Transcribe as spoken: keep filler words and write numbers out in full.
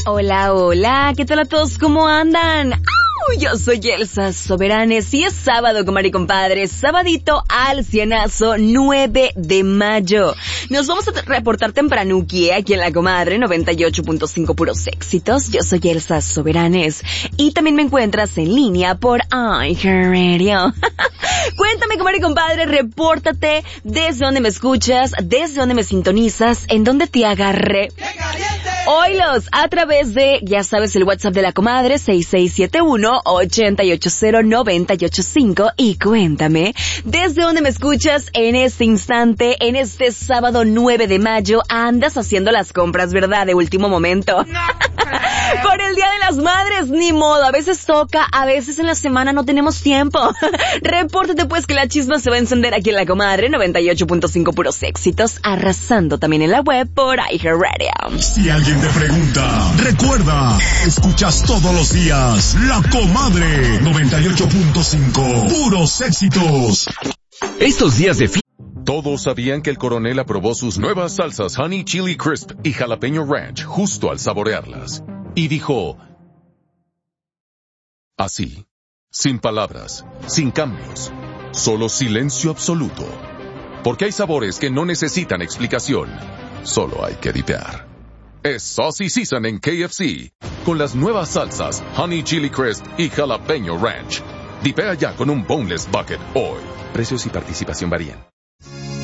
Hola, hola, ¿qué tal a todos? ¿Cómo andan? ¡Au! Yo soy Elsa Soberanes y es sábado, comadre y compadre, sabadito al cienazo, nueve de mayo. Nos vamos a reportar tempranuki aquí en la comadre, noventa y ocho punto cinco puros éxitos. Yo soy Elsa Soberanes y también me encuentras en línea por iHeartRadio. Cuéntame, comadre y compadre, repórtate desde donde me escuchas, desde donde me sintonizas, en donde te agarré. Oilos a través de, ya sabes, el WhatsApp de la comadre, seis seis siete uno, ocho ocho cero, nueve ocho cinco, y cuéntame desde donde me escuchas en este instante, en este sábado nueve de mayo. Andas haciendo las compras, ¿verdad? De último momento. No. Por el Día de las Madres, ni modo, a veces toca, a veces en la semana no tenemos tiempo. Repórtate pues que la chisma se va a encender aquí en la comadre, noventa y ocho punto cinco puros éxitos, arrasando también en la web por iHeartRadio. Si alguien te pregunta, recuerda, escuchas todos los días La Comadre, noventa y ocho punto cinco, puros éxitos. Estos días de fin. Todos sabían que el coronel aprobó sus nuevas salsas Honey Chili Crisp y Jalapeño Ranch justo al saborearlas. Y dijo, así, sin palabras, sin cambios, solo silencio absoluto. Porque hay sabores que no necesitan explicación, solo hay que dipear. Es Saucy Season en K F C, con las nuevas salsas Honey Chili Crisp y Jalapeño Ranch. Dipea ya con un Boneless Bucket hoy. Precios y participación varían.